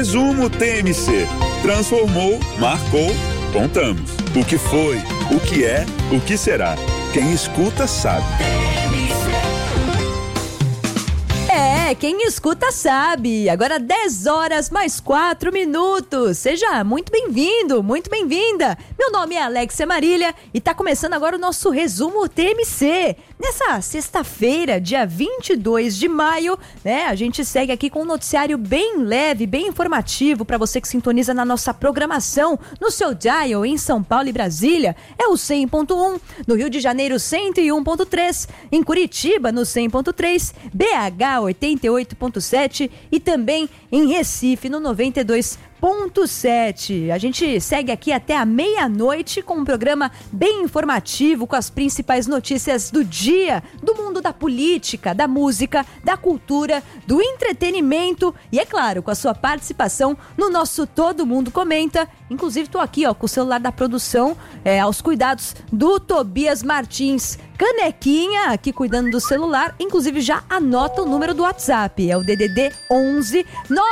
Resumo TMC. Transformou, marcou, contamos. O que foi, o que é, o que será. Quem escuta sabe. Quem escuta sabe. Agora 10 horas mais 4 minutos. Seja muito bem-vindo, muito bem-vinda. Meu nome é Alexia Marília e tá começando agora o nosso Resumo TMC. Nessa sexta-feira, dia 22 de maio, né? A gente segue aqui com um noticiário bem leve, bem informativo para você que sintoniza na nossa programação no seu dial em São Paulo e Brasília. É o 100.1, no Rio de Janeiro 101.3, em Curitiba no 100.3, BH 88.7 e também em Recife no 92.7. A gente segue aqui até a meia-noite com um programa bem informativo, com as principais notícias do dia, do mundo da política, da música, da cultura, do entretenimento e, é claro, com a sua participação no nosso Todo Mundo Comenta. Inclusive, tô aqui, com o celular da produção, aos cuidados do Tobias Martins. Canequinha aqui cuidando do celular, inclusive já anota o número do WhatsApp, é o DDD 11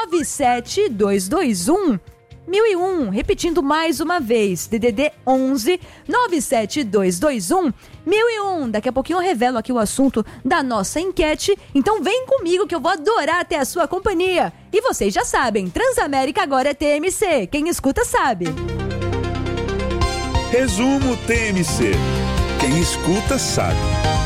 97221 1001, repetindo mais uma vez, DDD 11 97221 1001. Daqui a pouquinho eu revelo aqui o assunto da nossa enquete, então vem comigo que eu vou adorar ter a sua companhia. E vocês já sabem, Transamérica agora é TMC, quem escuta sabe. Resumo TMC. Quem escuta sabe.